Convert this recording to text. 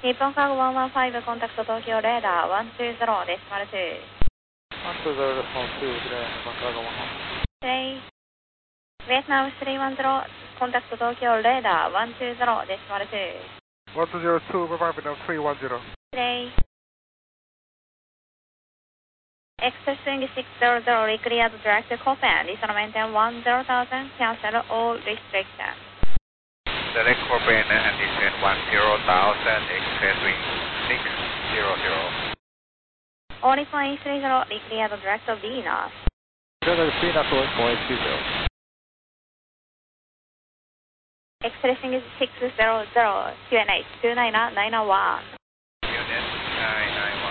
日本カーゴ115コンタクト東京レーダー120デシマル2。 120デシマル2、日本カーゴ 1。ベトナム310コンタクト東京レーダー120デシマル2。 102、Vietnam 310。 Today, Express Swing 600, recleared direct Copan, listen maintain 10,000, cancel all restrictions. Direct Copan and descend 10,000, Express Swing 600. Only point 30, recleared direct Venus. Venus 1.30. Express Swing 600, QNH 29991. Unit 991.